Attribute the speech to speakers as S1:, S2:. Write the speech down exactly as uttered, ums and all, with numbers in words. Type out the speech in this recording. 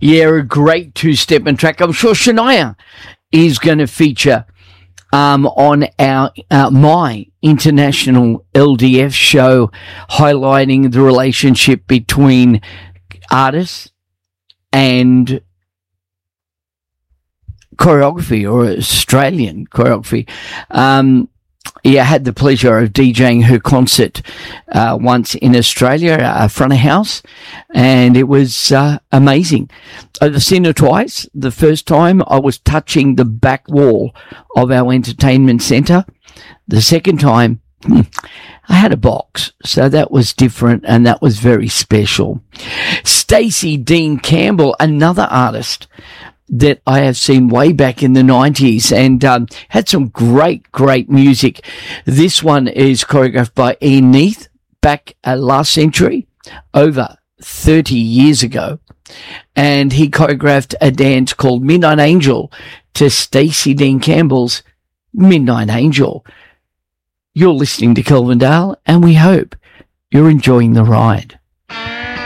S1: Yeah, a great two-step and track. I'm sure Shania is going to feature um, on our uh, my international L D F show, highlighting the relationship between artists and choreography, or Australian choreography. Um, yeah, I had the pleasure of DJing her concert uh, once in Australia, uh, front of house, and it was uh, amazing. I've seen her twice. The first time I was touching the back wall of our entertainment centre. The second time I had a box, so that was different and that was very special. Stacey Dean Campbell, another artist that I have seen way back in the nineties, and um, had some great, great music. This one is choreographed by Ian Neath back uh, last century, over thirty years ago. And he choreographed a dance called Midnight Angel to Stacey Dean Campbell's Midnight Angel. You're listening to Kelvin Dale, and we hope you're enjoying the ride.